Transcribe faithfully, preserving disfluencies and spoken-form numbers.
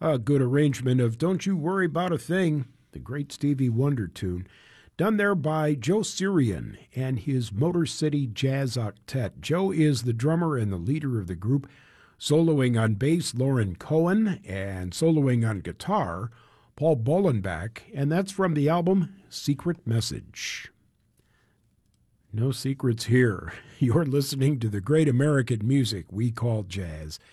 A good arrangement of Don't You Worry About a Thing, the great Stevie Wonder tune, done there by Joe Syrian and his Motor City Jazz Octet. Joe is the drummer and the leader of the group, soloing on bass Lauren Cohen and soloing on guitar Paul Bollenbach, and that's from the album Secret Message. No secrets here. You're listening to the great American music we call jazz.